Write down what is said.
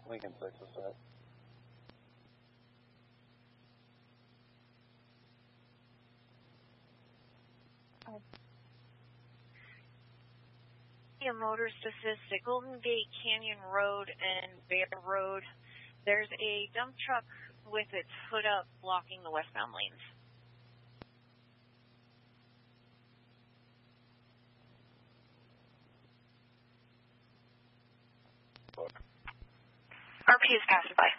Lincoln 6 is set. Motors to assist at Golden Gate Canyon Road and Bear Road. There's a dump truck with its hood up blocking the westbound lanes. RP is passing by.